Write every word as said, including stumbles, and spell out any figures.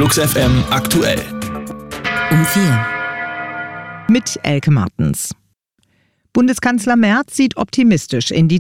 Flux F M aktuell. Um vier. Mit Elke Martens. Bundeskanzler Merz sieht optimistisch in die